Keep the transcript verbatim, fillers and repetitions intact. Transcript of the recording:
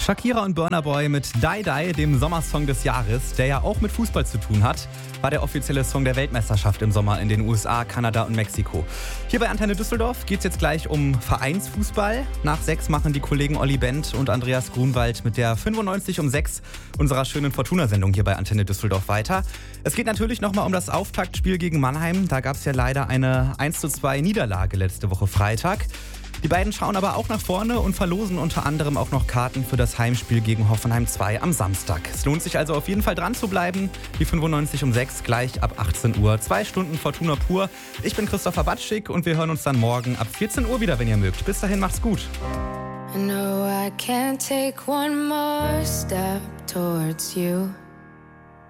Shakira und Burna Boy mit Die Die, dem Sommersong des Jahres, der ja auch mit Fußball zu tun hat, war der offizielle Song der Weltmeisterschaft im Sommer in den U S A, Kanada und Mexiko. Hier bei Antenne Düsseldorf geht es jetzt gleich um Vereinsfußball. Nach sechs machen die Kollegen Olli Bent und Andreas Grunwald mit der fünfundneunzig um sechs unserer schönen Fortuna-Sendung hier bei Antenne Düsseldorf weiter. Es geht natürlich nochmal um das Auftaktspiel gegen Mannheim. Da gab es ja leider eine eins zu zwei Niederlage letzte Woche Freitag. Die beiden schauen aber auch nach vorne und verlosen unter anderem auch noch Karten für das Heimspiel gegen Hoffenheim zwei am Samstag. Es lohnt sich also auf jeden Fall dran zu bleiben. Die fünfundneunzig um sechs gleich ab achtzehn Uhr. Zwei Stunden Fortuna pur. Ich bin Christopher Batschik und wir hören uns dann morgen ab vierzehn Uhr wieder, wenn ihr mögt. Bis dahin, macht's gut. I know I can't take one more step towards you.